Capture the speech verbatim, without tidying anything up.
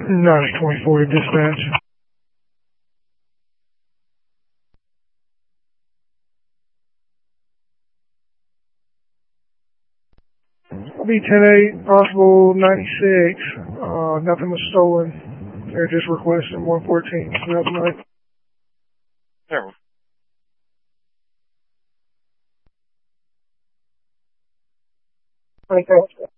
nine twenty-four to dispatch. B ten eight, possible ninety-six. Uh, nothing was stolen. They're just requesting one fourteen throughout the night. Sure. Okay.